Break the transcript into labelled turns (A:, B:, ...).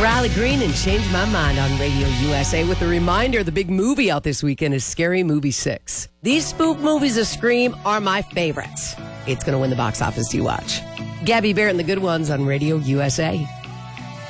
A: Riley Green and Change My Mind on Radio USA with a reminder the big movie out this weekend is Scary Movie 6. These spook movies of Scream are my favorites. It's going to win the box office to watch. Gabby Barrett and the Good Ones on Radio USA.